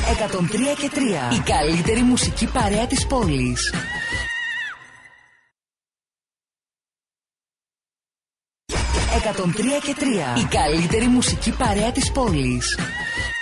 103 και 3. Η καλύτερη μουσική παρέα της πόλης. 103 και 3. Η καλύτερη μουσική παρέα της πόλης.